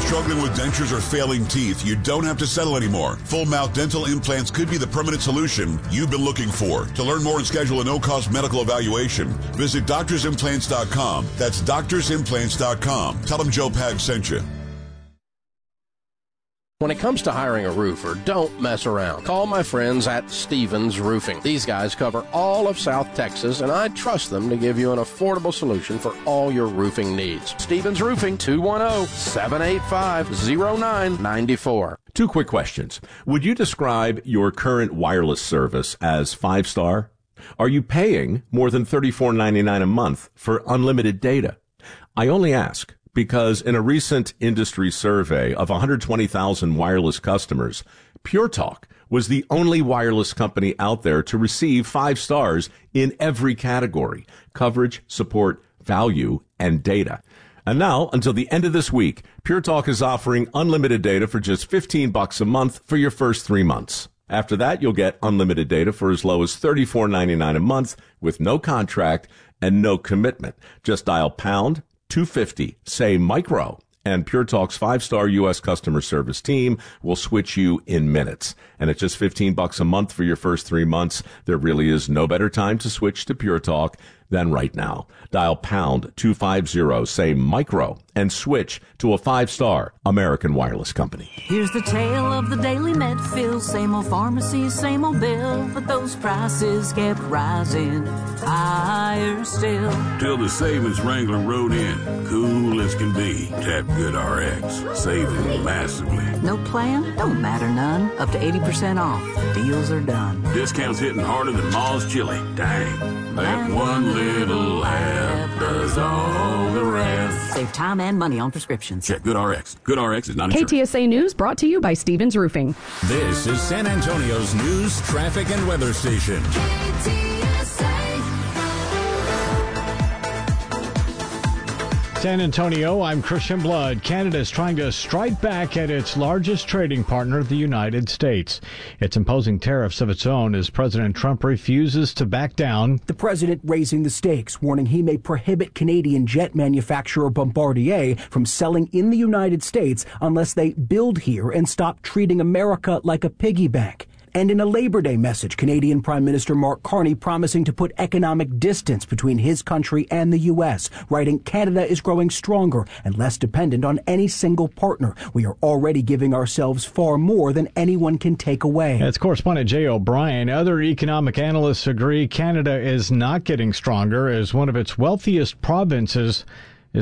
Struggling with dentures or failing teeth, you don't have to settle anymore. Full mouth dental implants could be the permanent solution you've been looking for. To learn more and schedule a no-cost medical evaluation, visit doctorsimplants.com. That's doctorsimplants.com. Tell them Joe Pag sent you. When it comes to hiring a roofer, don't mess around. Call my friends at Stevens Roofing. These guys cover all of South Texas, and I trust them to give you an affordable solution for all your roofing needs. Stevens Roofing, 210-785-0994. Two quick questions. Would you describe your current wireless service as 5-star? Are you paying more than $34.99 a month for unlimited data? I only ask because in a recent industry survey of 120,000 wireless customers, Pure Talk was the only wireless company out there to receive 5 stars in every category: coverage, support, value, and data. And now, until the end of this week, Pure Talk is offering unlimited data for just $15 a month for your first 3 months. After that, you'll get unlimited data for as low as $34.99 a month with no contract and no commitment. Just dial pound 250, say micro, and Pure Talk's 5-star U.S. customer service team will switch you in minutes. And at just $15 a month for your first 3 months, there really is no better time to switch to Pure Talk than right now. Dial pound 250, say micro, and switch to a 5-star American wireless company. Here's the tale of the daily Medfield. Same old pharmacy, same old bill, but those prices kept rising higher still. Till the savings Wrangler rode in, cool as can be. Tap GoodRx, saving massively. No plan? Don't matter none. Up to 80% off. Deals are done. Discounts hitting harder than Ma's chili. Dang. That one little app does all the rest. Save time and money on prescriptions. Check GoodRx. GoodRx is not insured. KTSA News brought to you by Stevens Roofing. This is San Antonio's news, traffic, and weather station. San Antonio, I'm Christian Blood. Canada is trying to strike back at its largest trading partner, the United States. It's imposing tariffs of its own as President Trump refuses to back down. The president raising the stakes, warning he may prohibit Canadian jet manufacturer Bombardier from selling in the United States unless they build here and stop treating America like a piggy bank. And in a Labor Day message, Canadian Prime Minister Mark Carney promising to put economic distance between his country and the U.S., writing, Canada is growing stronger and less dependent on any single partner. We are already giving ourselves far more than anyone can take away. That's correspondent Jay O'Brien. Other economic analysts agree Canada is not getting stronger as one of its wealthiest provinces